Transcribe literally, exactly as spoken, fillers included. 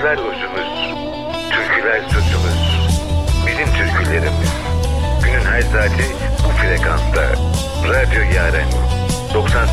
Şarkılar özümüz, türküler sözümüz. Bizim türkülerimiz. Günün her saati bu frekansta. Radyo Yaren doksan